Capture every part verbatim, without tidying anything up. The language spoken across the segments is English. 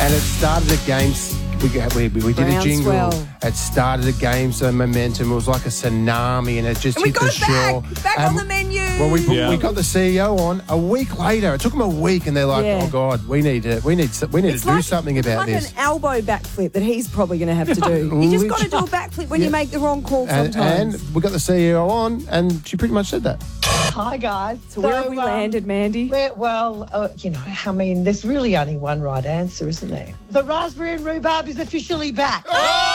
And it started a game. We, we, we did a jingle. Groundswell. It started a game, so momentum. It was like a tsunami, and it just And we hit got the it back. shore. Back And on the menu. Well, we put, Yeah. we got the C E O on a week later. It took them a week, and they're like, Yeah. "Oh God, we need to, we need, we need It's to do like, something it's about like this." an elbow backflip that he's probably going to have to do. You just got to do a backflip when Yeah. you make the wrong call And, sometimes. and we got the C E O on, and she pretty much said that. Hi, guys. so where have we um, landed, Mandy? we're- well, uh, you know, I mean, there's really only one right answer, isn't there? The raspberry and rhubarb is officially back.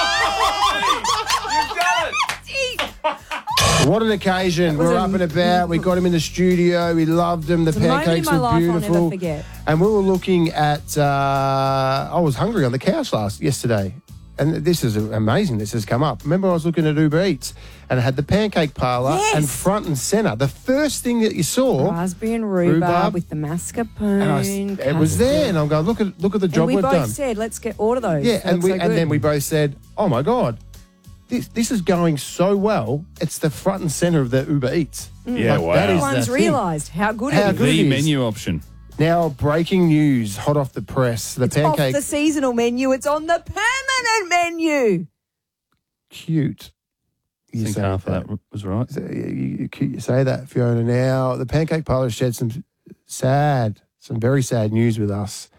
What an occasion. was We're a- up and about. We got him in the studio. We loved him. The It's a moment in pancakes my were life I'll beautiful. never forget. And we were looking at, uh, I was hungry on the couch last yesterday. And this is amazing. This has come up. Remember, I was looking at Uber Eats and it had the pancake parlour Yes. and front and centre. The first thing that you saw, Raspberry and rhubarb, Rhubarb. with the mascarpone. and I s- it was there. And I'm going, look at look at the job And we we've both done. said, let's get order those. Yeah, They and look we so and good. then we both said, "Oh my god, this this is going so well. It's the front and center of the Uber Eats." Yeah, Like, wow. that is Everyone's the thing. realised how good How it is. good The it is. menu option. Now, breaking news, hot off the press. The It's off pancake, the seasonal menu. It's on the permanent menu. cute. I You think say half of that was right. You, you, you, you say that, Fiona. Now, the pancake parlour shared some sad, some very sad news with us.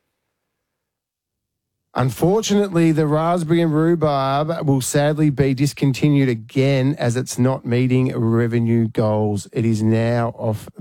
Unfortunately, the raspberry and rhubarb will sadly be discontinued again as it's not meeting revenue goals. It is now off